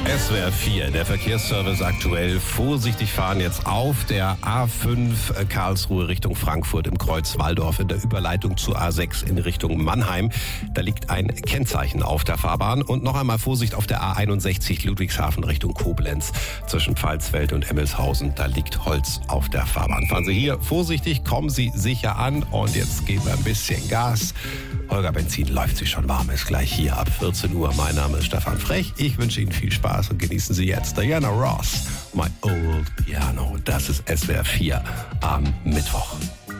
SWR 4, der Verkehrsservice aktuell. Vorsichtig fahren jetzt auf der A5 Karlsruhe Richtung Frankfurt im Kreuz Walldorf in der Überleitung zur A6 in Richtung Mannheim. Da liegt ein Kennzeichen auf der Fahrbahn. Und noch einmal Vorsicht auf der A61 Ludwigshafen Richtung Koblenz zwischen Pfalzfeld und Emmelshausen. Da liegt Holz auf der Fahrbahn. Fahren Sie hier vorsichtig, kommen Sie sicher an und jetzt geben wir ein bisschen Gas. Holger Benzin läuft sich schon warm, ist gleich hier ab 14 Uhr. Mein Name ist Stefan Frech. Ich wünsche Ihnen viel Spaß und genießen Sie jetzt Diana Ross, My Old Piano. Das ist SWR 4 am Mittwoch.